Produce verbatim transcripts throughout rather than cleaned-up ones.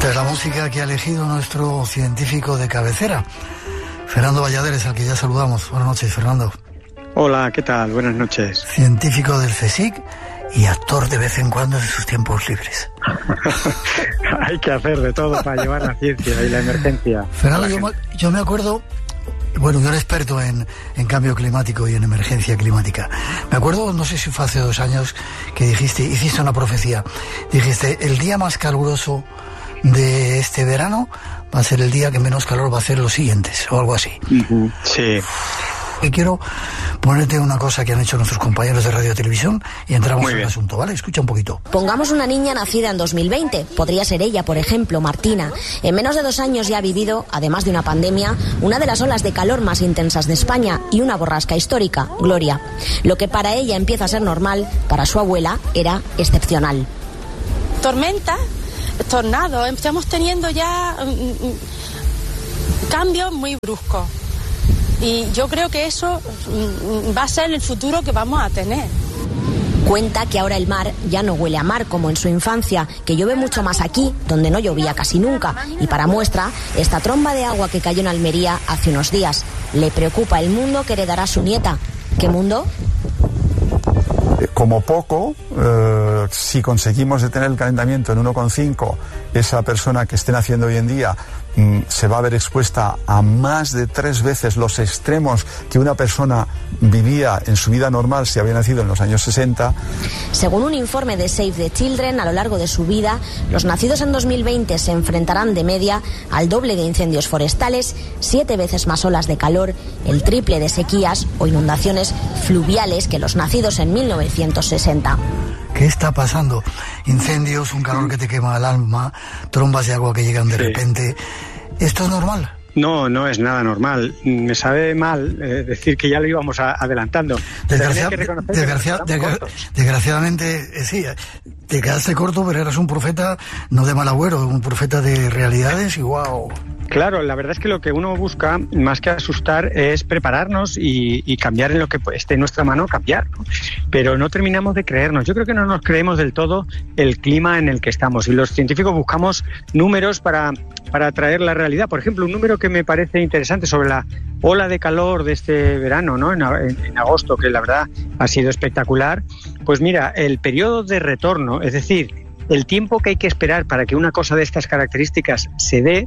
Esta es la música que ha elegido nuestro científico de cabecera, Fernando Valladares, al que ya saludamos. Buenas noches, Fernando. Hola, ¿qué tal? Buenas noches. Científico del CSIC y actor de vez en cuando en sus tiempos libres. Hay que hacer de todo para llevar la ciencia y la emergencia. Fernando, yo me, yo me acuerdo... Bueno, yo era experto en, en cambio climático y en emergencia climática. Me acuerdo, no sé si fue hace dos años, que dijiste, hiciste una profecía. Dijiste, el día más caluroso de este verano va a ser el día que menos calor va a hacer los siguientes, o algo así. Uh-huh. Sí. Y quiero ponerte una cosa que han hecho nuestros compañeros de radio y televisión y entramos en el asunto, ¿vale? Escucha un poquito. Pongamos una niña nacida en dos mil veinte. Podría ser ella, por ejemplo, Martina. En menos de dos años ya ha vivido, además de una pandemia, una de las olas de calor más intensas de España y una borrasca histórica, Gloria. Lo que para ella empieza a ser normal, para su abuela era excepcional. Tormenta, tornado, estamos teniendo ya um, cambios muy bruscos. Y yo creo que eso va a ser el futuro que vamos a tener. Cuenta que ahora el mar ya no huele a mar como en su infancia, que llueve mucho más aquí, donde no llovía casi nunca. Y para muestra, esta tromba de agua que cayó en Almería hace unos días. Le preocupa el mundo que heredará su nieta. ¿Qué mundo? Como poco, eh, si conseguimos detener el calentamiento en uno coma cinco, esa persona que esté naciendo hoy en día mm, se va a ver expuesta a más de tres veces los extremos que una persona vivía en su vida normal si había nacido en los años sesenta. Según un informe de Save the Children, a lo largo de su vida, los nacidos en dos mil veinte se enfrentarán de media al doble de incendios forestales, siete veces más olas de calor, el triple de sequías o inundaciones fluviales que los nacidos en mil novecientos sesenta. ¿Qué está pasando? Incendios, un calor que te quema el alma, trombas de agua que llegan de sí. repente. ¿Esto es normal? No, no es nada normal. Me sabe mal eh, decir que ya lo íbamos a, adelantando. Desgracia, desgracia, desgra desgraciadamente, eh, sí, te quedaste corto, pero eras un profeta, no de mal agüero, un profeta de realidades y wow. Claro, la verdad es que lo que uno busca, más que asustar, es prepararnos y, y cambiar en lo que esté en nuestra mano, cambiar, ¿no? Pero no terminamos de creernos. Yo creo que no nos creemos del todo el clima en el que estamos. Y los científicos buscamos números para, para traer la realidad. Por ejemplo, un número que me parece interesante sobre la ola de calor de este verano, ¿no? En, en, en agosto, que la verdad ha sido espectacular. Pues mira, el periodo de retorno, es decir, el tiempo que hay que esperar para que una cosa de estas características se dé,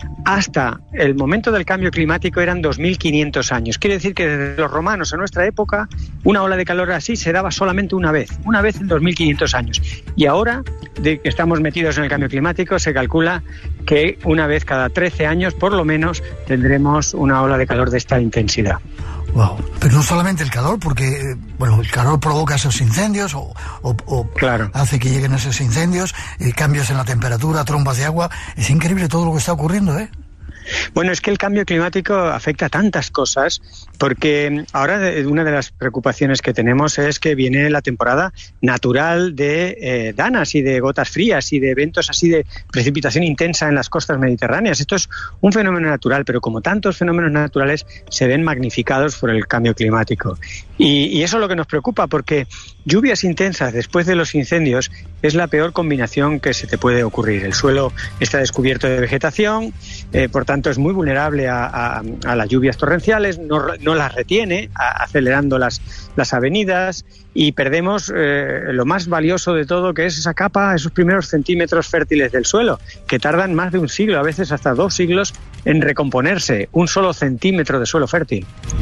hasta el momento del cambio climático eran dos mil quinientos años. Quiere decir que desde los romanos a nuestra época, una ola de calor así se daba solamente una vez, una vez en dos mil quinientos años. Y ahora, de que estamos metidos en el cambio climático, se calcula que una vez cada trece años, por lo menos, tendremos una ola de calor de esta intensidad. Wow. Pero no solamente el calor, porque bueno, el calor provoca esos incendios o, o, o claro. hace que lleguen esos incendios, eh, cambios en la temperatura, trombas de agua. Es increíble todo lo que está ocurriendo, ¿eh? Bueno, es que el cambio climático afecta a tantas cosas, porque ahora una de las preocupaciones que tenemos es que viene la temporada natural de eh, danas y de gotas frías y de eventos así de precipitación intensa en las costas mediterráneas. Esto es un fenómeno natural, pero como tantos fenómenos naturales se ven magnificados por el cambio climático. Y, y eso es lo que nos preocupa, porque lluvias intensas después de los incendios es la peor combinación que se te puede ocurrir. El suelo está descubierto de vegetación, eh, por tanto es muy vulnerable a, a, a las lluvias torrenciales, no, no las retiene, a, acelerando las, las avenidas, y perdemos eh, lo más valioso de todo, que es esa capa, esos primeros centímetros fértiles del suelo, que tardan más de un siglo, a veces hasta dos siglos, en recomponerse un solo centímetro de suelo fértil.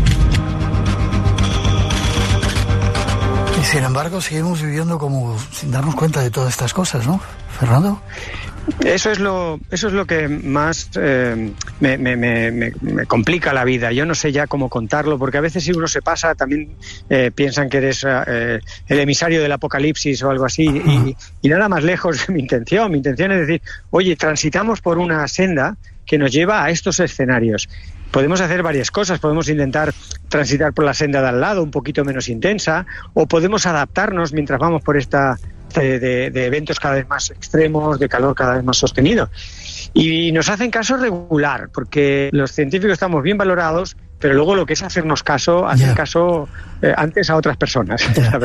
Sin embargo, seguimos viviendo como sin darnos cuenta de todas estas cosas, ¿no, Fernando? Eso es lo, eso es lo que más eh, me, me, me, me complica la vida. Yo no sé ya cómo contarlo, porque a veces si uno se pasa también eh, piensan que eres eh, el emisario del apocalipsis o algo así, y, y nada más lejos de mi intención. Mi intención es decir, oye, transitamos por una senda que nos lleva a estos escenarios. Podemos hacer varias cosas, podemos intentar transitar por la senda de al lado, un poquito menos intensa, o podemos adaptarnos mientras vamos por esta de, de, de eventos cada vez más extremos, de calor cada vez más sostenido. Y nos hacen caso regular, porque los científicos estamos bien valorados, pero luego lo que es hacernos caso, hacer yeah. caso eh, antes a otras personas, yeah. la verdad.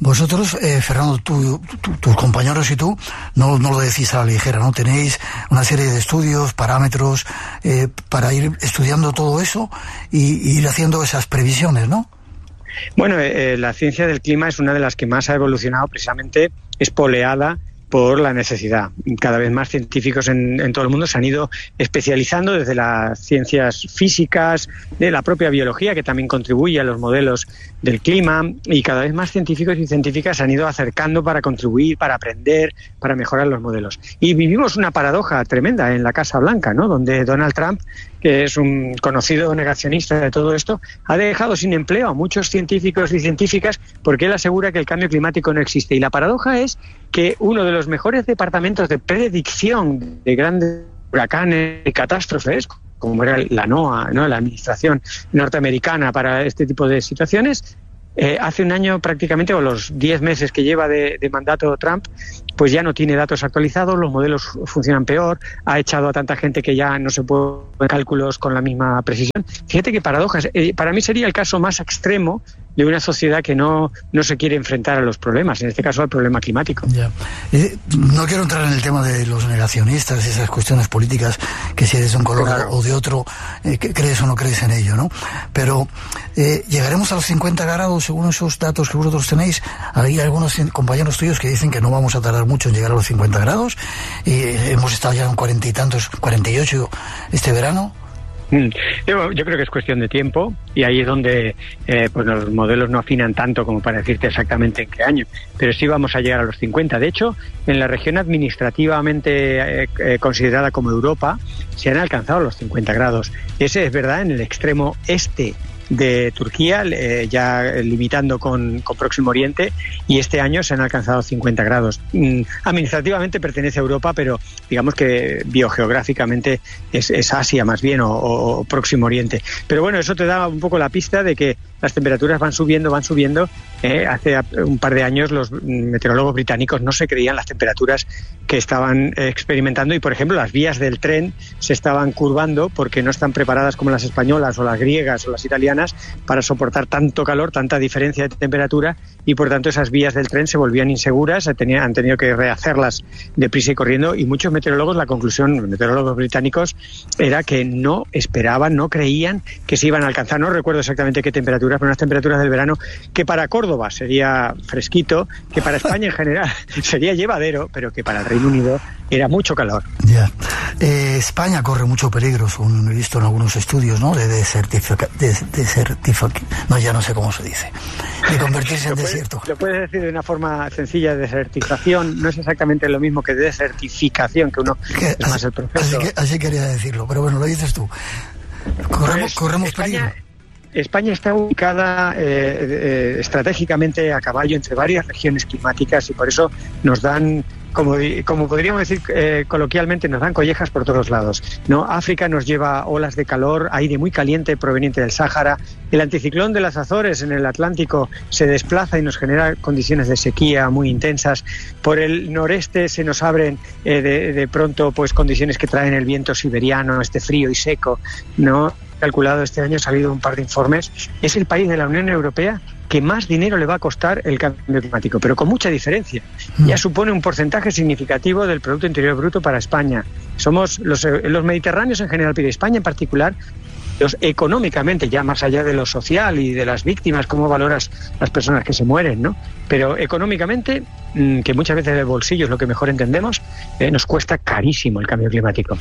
Vosotros, eh, Fernando, tú, tú, tus compañeros y tú, no, no lo decís a la ligera, ¿no? Tenéis una serie de estudios, parámetros, eh, para ir estudiando todo eso y, y ir haciendo esas previsiones, ¿no? Bueno, eh, la ciencia del clima es una de las que más ha evolucionado, precisamente espoleada por la necesidad. Cada vez más científicos en, en todo el mundo se han ido especializando desde las ciencias físicas, de la propia biología, que también contribuye a los modelos del clima, y cada vez más científicos y científicas se han ido acercando para contribuir, para aprender, para mejorar los modelos. Y vivimos una paradoja tremenda en la Casa Blanca, ¿no? Donde Donald Trump, que es un conocido negacionista de todo esto, ha dejado sin empleo a muchos científicos y científicas porque él asegura que el cambio climático no existe. Y la paradoja es que uno de los mejores departamentos de predicción de grandes huracanes y catástrofes, como era la NOAA, ¿no?, la Administración Norteamericana para este tipo de situaciones, eh, hace un año prácticamente, o los diez meses que lleva de, de mandato Trump, pues ya no tiene datos actualizados, los modelos funcionan peor, ha echado a tanta gente que ya no se puede hacer cálculos con la misma precisión. Fíjate qué paradojas. Eh, para mí sería el caso más extremo de una sociedad que no, no se quiere enfrentar a los problemas, en este caso al problema climático. Ya. Eh, no quiero entrar en el tema de los negacionistas, esas cuestiones políticas, que si eres de un color claro. o de otro, eh, que crees o no crees en ello, ¿no? Pero eh, llegaremos a los cincuenta grados según esos datos que vosotros tenéis. Hay algunos compañeros tuyos que dicen que no vamos a tardar mucho en llegar a los cincuenta grados, y eh, hemos estado ya en cuarenta y tantos, cuarenta y ocho este verano. Yo, yo creo que es cuestión de tiempo, y ahí es donde eh, pues los modelos no afinan tanto como para decirte exactamente en qué año, pero sí vamos a llegar a los cincuenta. De hecho, en la región administrativamente eh, eh, considerada como Europa se han alcanzado los cincuenta grados. Ese es verdad en el extremo este de Turquía, eh, ya limitando con, con Próximo Oriente, y este año se han alcanzado cincuenta grados. Mm, administrativamente pertenece a Europa, pero digamos que biogeográficamente es, es Asia más bien, o, o Próximo Oriente. Pero bueno, eso te da un poco la pista de que las temperaturas van subiendo, van subiendo. Eh, hace un par de años los meteorólogos británicos no se creían las temperaturas que estaban experimentando, y por ejemplo las vías del tren se estaban curvando porque no están preparadas como las españolas o las griegas o las italianas para soportar tanto calor, tanta diferencia de temperatura, y por tanto esas vías del tren se volvían inseguras, han tenido que rehacerlas deprisa y corriendo, y muchos meteorólogos, la conclusión, meteorólogos británicos, era que no esperaban, no creían que se iban a alcanzar, no recuerdo exactamente qué temperaturas, pero unas temperaturas del verano que para Córdoba sería fresquito, que para España en general sería llevadero, pero que para el Reino Unido era mucho calor. Ya. Eh, España corre mucho peligro, según he visto en algunos estudios, ¿no? De desertificar, de, desertific... no, ya no sé cómo se dice, de convertirse en desierto. Lo puedes decir de una forma sencilla: desertificación no es exactamente lo mismo que desertificación, que uno que, es así, más el proceso. Así, que, así quería decirlo, pero bueno, lo dices tú. Corremos, pues, corremos España, peligro. España está ubicada eh, eh, estratégicamente a caballo entre varias regiones climáticas, y por eso nos dan, como, como podríamos decir eh, coloquialmente, nos dan collejas por todos lados, ¿no? África nos lleva olas de calor, aire muy caliente proveniente del Sáhara. El anticiclón de las Azores en el Atlántico se desplaza y nos genera condiciones de sequía muy intensas. Por el noreste se nos abren eh, de, de pronto pues condiciones que traen el viento siberiano, este frío y seco, ¿no? Calculado este año, ha salido un par de informes. Es el país de la Unión Europea que más dinero le va a costar el cambio climático, pero con mucha diferencia. Ya supone un porcentaje significativo del Producto Interior Bruto para España. Somos los, los mediterráneos en general, pero España en particular, los económicamente, ya más allá de lo social y de las víctimas, cómo valoras las personas que se mueren, ¿no? Pero económicamente, que muchas veces el bolsillo es lo que mejor entendemos, eh, nos cuesta carísimo el cambio climático.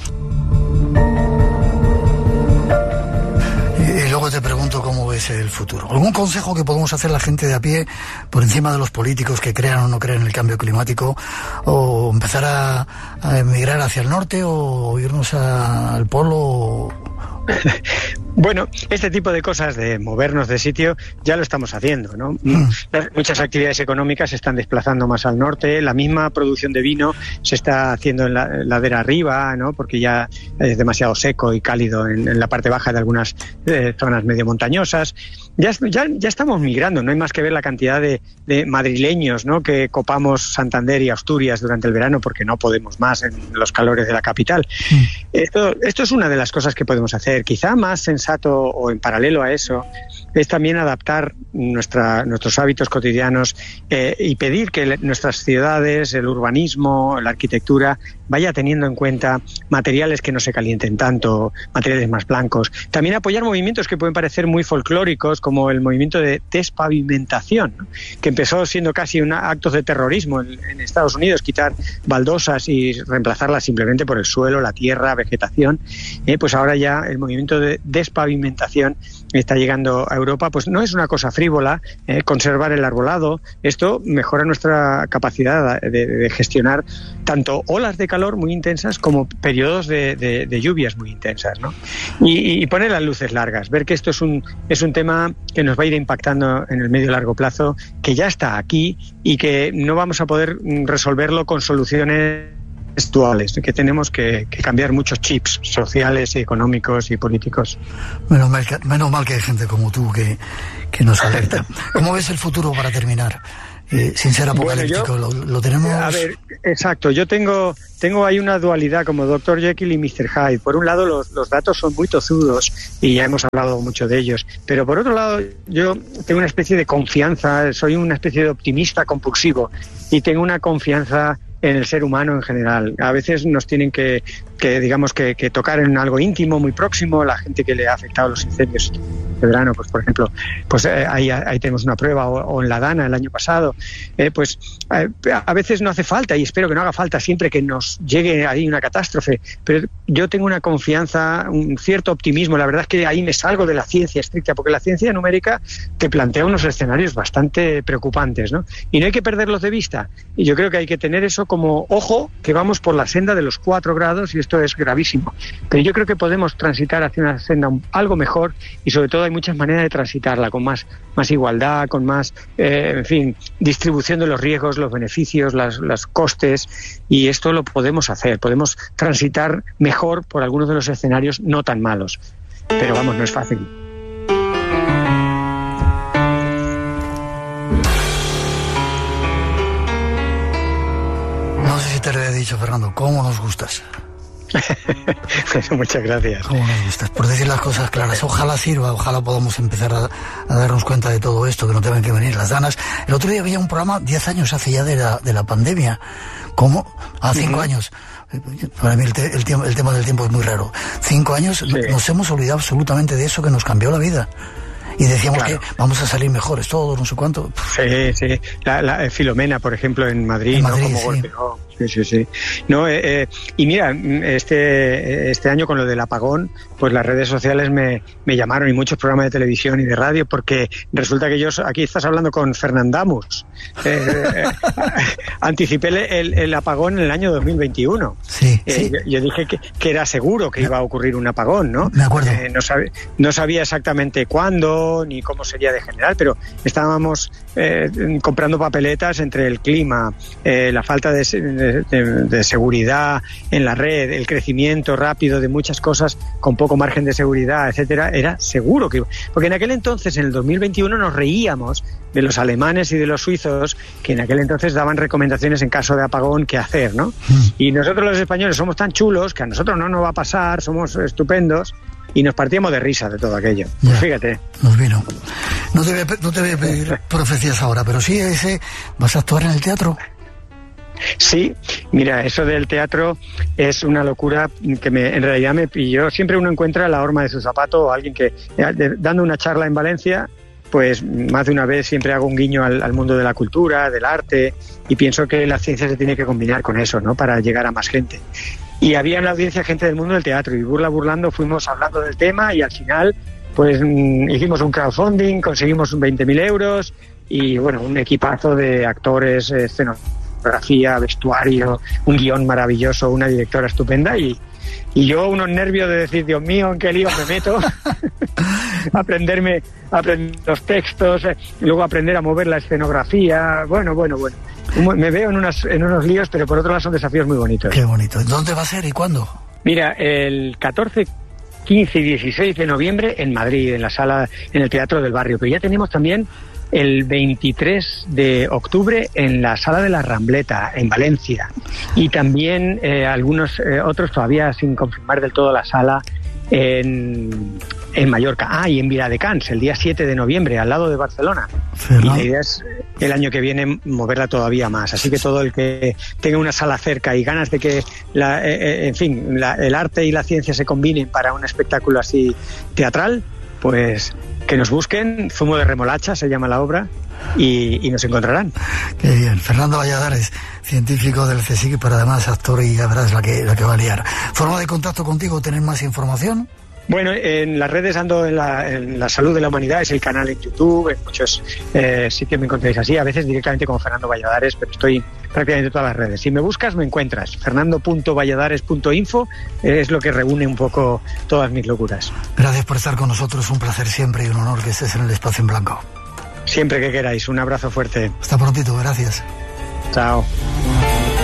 Y luego te pregunto cómo ves el futuro. ¿Algún consejo que podemos hacer la gente de a pie por encima de los políticos que crean o no crean en el cambio climático? ¿O empezar a, a emigrar hacia el norte o irnos a, al polo? Bueno, este tipo de cosas de movernos de sitio ya lo estamos haciendo, ¿no? Mm. Muchas actividades económicas se están desplazando más al norte, la misma producción de vino se está haciendo en la ladera arriba, ¿no? Porque ya es demasiado seco y cálido en, en la parte baja de algunas eh, zonas medio montañosas. Ya, ya, ya estamos migrando, no hay más que ver la cantidad de, de madrileños, ¿no?, que copamos Santander y Asturias durante el verano porque no podemos más en los calores de la capital. Mm. Esto, esto es una de las cosas que podemos hacer. Quizá más sensato o en paralelo a eso es también adaptar nuestra, nuestros hábitos cotidianos eh, y pedir que nuestras ciudades, el urbanismo, la arquitectura, vaya teniendo en cuenta materiales que no se calienten tanto, materiales más blancos. También apoyar movimientos que pueden parecer muy folclóricos, como el movimiento de despavimentación, ¿no? Que empezó siendo casi un acto de terrorismo en, en Estados Unidos, quitar baldosas y reemplazarlas simplemente por el suelo, la tierra, vegetación. Eh, pues ahora ya el movimiento de despavimentación está llegando a Europa. Pues no es una cosa frívola, eh, conservar el arbolado. Esto mejora nuestra capacidad de, de gestionar tanto olas de calor muy intensas como periodos de, de, de lluvias muy intensas, ¿no? Y, y poner las luces largas, ver que esto es un, es un tema que nos va a ir impactando en el medio y largo plazo, que ya está aquí y que no vamos a poder resolverlo con soluciones actuales, que tenemos que, que cambiar muchos chips sociales, económicos y políticos. Menos mal que, menos mal que hay gente como tú que, que nos alerta. ¿Cómo ves el futuro para terminar? Eh, sin ser apocalíptico, bueno, yo, lo, lo tenemos... A ver, exacto, yo tengo tengo ahí una dualidad como doctor Jekyll y mister Hyde. Por un lado, los, los datos son muy tozudos y ya hemos hablado mucho de ellos, pero por otro lado, yo tengo una especie de confianza, soy una especie de optimista compulsivo y tengo una confianza en el ser humano en general. A veces nos tienen que, que digamos, que, que tocar en algo íntimo, muy próximo, la gente que le ha afectado los incendios de verano, pues por ejemplo, pues eh, ahí, ahí tenemos una prueba, o, o en La Dana el año pasado, eh, pues eh, a veces no hace falta, y espero que no haga falta siempre que nos llegue ahí una catástrofe, pero yo tengo una confianza, un cierto optimismo. La verdad es que ahí me salgo de la ciencia estricta, porque la ciencia numérica te plantea unos escenarios bastante preocupantes, ¿no? Y no hay que perderlos de vista, y yo creo que hay que tener eso como ojo, que vamos por la senda de los cuatro grados y esto es gravísimo. Pero yo creo que podemos transitar hacia una senda algo mejor y sobre todo hay muchas maneras de transitarla, con más, más igualdad, con más, eh, en fin, distribución de los riesgos, los beneficios, las, los costes, y esto lo podemos hacer. Podemos transitar mejor por algunos de los escenarios no tan malos. Pero vamos, no es fácil. Te lo he dicho, Fernando, ¿cómo nos gustas? Bueno, muchas gracias. ¿Cómo nos gustas? Por decir las cosas claras. Ojalá sirva, ojalá podamos empezar a, a darnos cuenta de todo esto, que no tengan que venir las ganas. El otro día había un programa, diez años hace ya de la, de la pandemia. ¿Cómo? Ah, cinco uh-huh. años. Para mí el, te, el, el tema del tiempo es muy raro. Cinco años, sí. Nos hemos olvidado absolutamente de eso que nos cambió la vida. Y decíamos claro. que vamos a salir mejores todos, no sé cuánto. Sí, sí. La, la Filomena, por ejemplo, en Madrid, en Madrid, ¿no? Como sí. golpeó. Sí, sí, sí. No, eh, eh, y mira, este este año con lo del apagón, pues las redes sociales me, me llamaron, y muchos programas de televisión y de radio, porque resulta que yo, aquí estás hablando con Fernandamus, eh, eh, anticipé el, el apagón en el año dos mil veintiuno. Sí, eh, sí. Yo, yo dije que, que era seguro que iba a ocurrir un apagón, ¿no? Me acuerdo. Eh, no, sabe, no sabía exactamente cuándo ni cómo sería de general, pero estábamos eh, comprando papeletas entre el clima, eh, la falta de, de De, de seguridad en la red, el crecimiento rápido de muchas cosas con poco margen de seguridad, etcétera. Era seguro que... Porque en aquel entonces, en el dos mil veintiuno, nos reíamos de los alemanes y de los suizos, que en aquel entonces daban recomendaciones en caso de apagón qué hacer, ¿no? Mm. Y nosotros los españoles somos tan chulos que a nosotros no nos va a pasar, somos estupendos, y nos partíamos de risa de todo aquello. Pues fíjate. Nos vino. No te voy a, no te voy a pedir profecías ahora, pero sí, ese, ¿vas a actuar en el teatro? Sí, mira, eso del teatro es una locura que me, en realidad me pilló. Siempre uno encuentra la horma de su zapato, o alguien que, de, dando una charla en Valencia, pues más de una vez siempre hago un guiño al, al mundo de la cultura, del arte, y pienso que la ciencia se tiene que combinar con eso, ¿no? Para llegar a más gente. Y había en la audiencia gente del mundo del teatro, y burla burlando fuimos hablando del tema, y al final pues mmm, hicimos un crowdfunding, conseguimos veinte mil euros, y bueno, un equipazo de actores, escenógrafos, fotografía, vestuario, un guión maravilloso, una directora estupenda, y, y yo unos nervios de decir, Dios mío, ¿en qué lío me meto? aprenderme aprender los textos, eh, luego aprender a mover la escenografía, bueno, bueno, bueno. Me veo en, unas, en unos líos, pero por otro lado son desafíos muy bonitos. Qué bonito. ¿Dónde va a ser y cuándo? Mira, el catorce, quince y dieciséis de noviembre en Madrid, en la sala, en el Teatro del Barrio, pero ya tenemos también el veintitrés de octubre en la Sala de la Rambleta, en Valencia. Y también eh, algunos eh, otros todavía sin confirmar del todo la sala en, en Mallorca. Ah, y en Viladecans, el día siete de noviembre, al lado de Barcelona. Fernando. Y la idea es el año que viene moverla todavía más. Así que todo el que tenga una sala cerca y ganas de que, la, eh, en fin, la, el arte y la ciencia se combinen para un espectáculo así teatral, pues que nos busquen. Zumo de remolacha se llama la obra. Y, y nos encontrarán. Qué bien. Fernando Valladares, científico del CSIC, pero además actor, y ya verás la que, la que va a liar. ¿Forma de contacto contigo? ¿Tener más información? Bueno, en las redes ando en la, en la salud de la humanidad, es el canal en YouTube, en muchos eh, sitios me encontráis así, a veces directamente como Fernando Valladares, pero estoy prácticamente en todas las redes. Si me buscas, me encuentras. fernando punto valladares punto info es lo que reúne un poco todas mis locuras. Gracias por estar con nosotros, un placer siempre y un honor que estés en el Espacio en Blanco. Siempre que queráis, un abrazo fuerte. Hasta prontito, gracias. Chao.